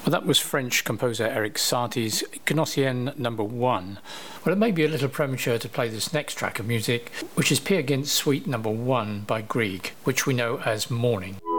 Well, that was French composer Eric Satie's Gnossienne No. 1. Well, it may be a little premature to play this next track of music, which is Peer Gynt's Suite No. 1 by Grieg, which we know as Morning.